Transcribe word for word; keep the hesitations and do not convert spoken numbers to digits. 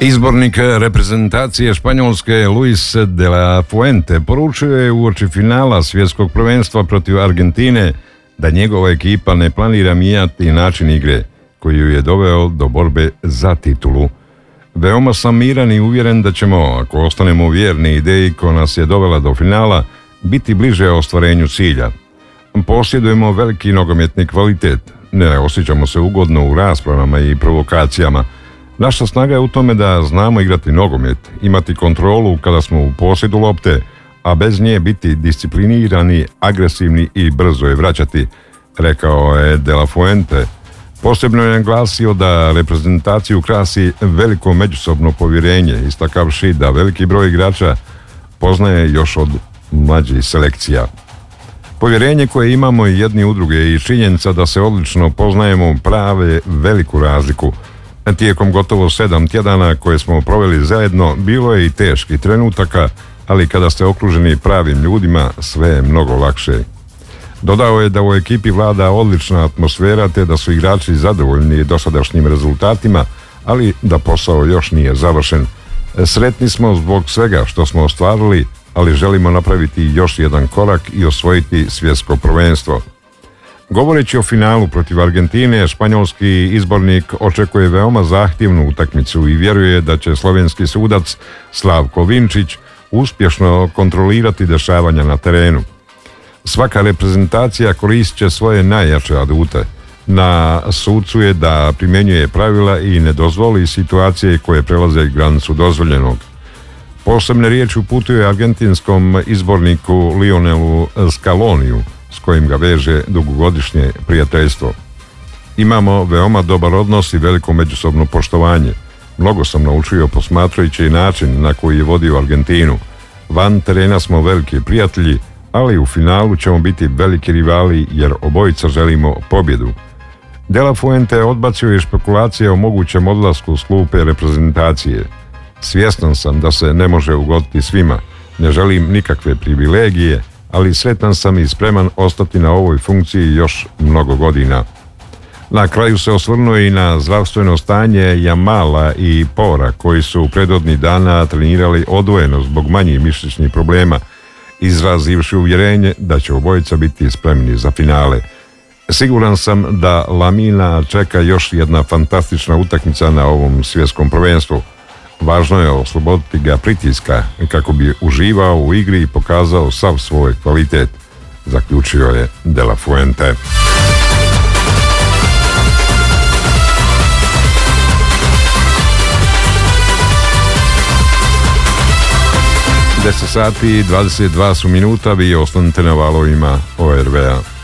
Izbornik reprezentacije Španjolske Luis de la Fuente poručio je uoči finala svjetskog prvenstva protiv Argentine da njegova ekipa ne planira mijenjati način igre koji ju je doveo do borbe za titulu. Veoma sam miran i uvjeren da ćemo, ako ostanemo vjerni ideji koja nas je dovela do finala, biti bliže ostvarenju cilja. Posjedujemo veliki nogometni kvalitet, ne osjećamo se ugodno u raspravama i provokacijama. Naša snaga je u tome da znamo igrati nogomet, imati kontrolu kada smo u posjedu lopte, a bez nje biti disciplinirani, agresivni i brzo je vraćati, rekao je De La Fuente. Posebno je naglasio da reprezentaciju krasi veliko međusobno povjerenje, istakavši da veliki broj igrača poznaje još od mlađih selekcija. Povjerenje koje imamo i jedni u druge i činjenica da se odlično poznajemo prave veliku razliku. Tijekom gotovo sedam tjedana koje smo proveli zajedno bilo je i teških trenutaka, ali kada ste okruženi pravim ljudima sve je mnogo lakše. Dodao je da u ekipi vlada odlična atmosfera te da su igrači zadovoljni dosadašnjim rezultatima, ali da posao još nije završen. Sretni smo zbog svega što smo ostvarili, ali želimo napraviti još jedan korak i osvojiti svjetsko prvenstvo. Govoreći o finalu protiv Argentine, španjolski izbornik očekuje veoma zahtjevnu utakmicu i vjeruje da će slovenski sudac Slavko Vinčić uspješno kontrolirati dešavanja na terenu. Svaka reprezentacija koristit će svoje najjače adute. Na sucu je da primjenjuje pravila i ne dozvoli situacije koje prelaze granicu dozvoljenog. Posebne riječi uputuje argentinskom izborniku Lionelu Scaloniju, s kojim ga veže dugogodišnje prijateljstvo. Imamo veoma dobar odnos i veliko međusobno poštovanje. Mnogo sam naučio posmatrajući način na koji je vodio Argentinu. Van terena smo veliki prijatelji, ali u finalu ćemo biti veliki rivali jer obojica želimo pobjedu. De La Fuente odbacio je špekulacije o mogućem odlasku s klupe reprezentacije. Svjestan sam da se ne može ugoditi svima, ne želim nikakve privilegije, ali sretan sam i spreman ostati na ovoj funkciji još mnogo godina. Na kraju se osvrnuo i na zdravstveno stanje Jamala i Pora, koji su prethodnih dana trenirali odvojeno zbog manjih mišićnih problema, izrazivši uvjerenje da će obojica biti spremni za finale. Siguran sam da Lamina čeka još jedna fantastična utakmica na ovom svjetskom prvenstvu. Važno je osloboditi ga pritiska kako bi uživao u igri i pokazao sav svoj kvalitet, zaključio je De La Fuente. deset sati i dvadeset dva su minuta, vi ostanite na valovima O R V A.